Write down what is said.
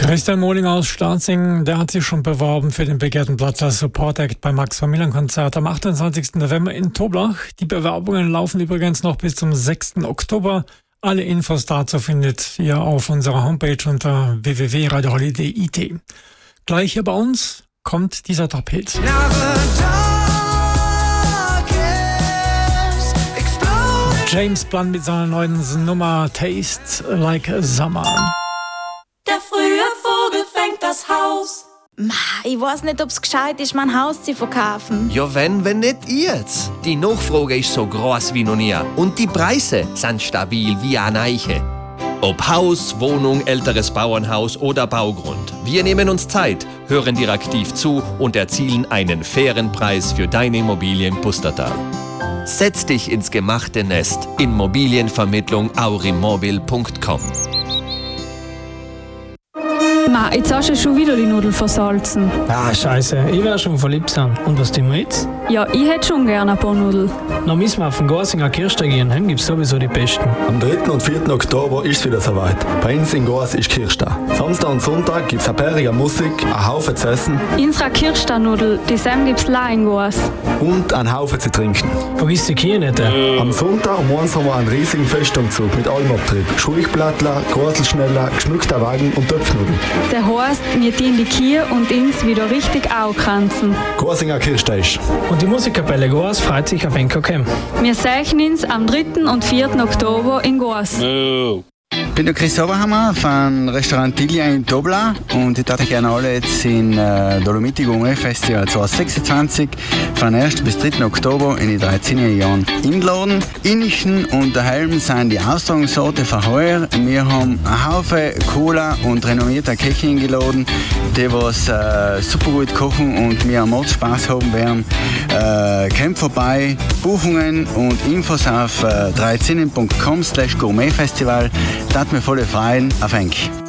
Christian Mohling aus Starzing, der hat sich schon beworben für den begehrten Platz als Support Act beim Max-Familien-Konzert am 28. November in Toblach. Die Bewerbungen laufen übrigens noch bis zum 6. Oktober. Alle Infos dazu findet ihr auf unserer Homepage unter www.radiorally.it. Gleich hier bei uns kommt dieser Top-Hit. James Blunt mit seiner neuen Nummer Taste Like Summer. Der frühe Vogel fängt das Haus. Ich weiß nicht, ob es gescheit ist, mein Haus zu verkaufen. Ja, wenn nicht jetzt. Die Nachfrage ist so groß wie noch nie. Und die Preise sind stabil wie eine Eiche. Ob Haus, Wohnung, älteres Bauernhaus oder Baugrund. Wir nehmen uns Zeit, hören dir aktiv zu und erzielen einen fairen Preis für deine Immobilie im Pustertal. Setz dich ins gemachte Nest. Immobilienvermittlung aurimobil.com. Ma, jetzt hast du schon wieder die Nudeln versalzen. Ah, scheiße, ich werde schon verliebt sein. Und was tun wir jetzt? Ja, ich hätte schon gerne ein paar Nudeln. Dann müssen wir auf den Gorsinger Kirchtag gehen, dann gibt es sowieso die besten. Am 3. und 4. Oktober ist es wieder soweit. Bei uns in Gors ist Kirchtag. Samstag und Sonntag gibt es eine bärige Musik, einen Haufen zu essen. Unsere Kirchtag-Nudel, die Sam gibt's la in Gors. Und einen Haufen zu trinken. Vergiss die Kühe nicht. Am Sonntag um 1 haben wir einen riesigen Festumzug mit allem Abtrieb. Schulblattler, Gorselschneller, geschmückter Wagen und Töpfnudeln. Das heisst, wir dienen die Kühe und uns wieder richtig ankranzen. Gorsinger Kirchtag. Und die Musikkapelle Gors freut sich auf NKM. Wir sehen uns am 3. und 4. Oktober in Gors. Ich bin der Chris Oberhammer von Restaurant Tilia in Toblach und ich würde gerne alle jetzt in Dolomiti Gourmet Festival 2026 von 1. bis 3. Oktober in die 13 Jahren einladen. Innischen und der Helm sind die Austragungsorte für heuer. Wir haben einen Haufen cooler und renommierter Köche eingeladen, die was super gut kochen und wir am Ort Spaß haben werden. Kommt vorbei, Buchungen und Infos auf 13.com/Gourmetfestival. Das hat mir voll freuen. Auf Enk.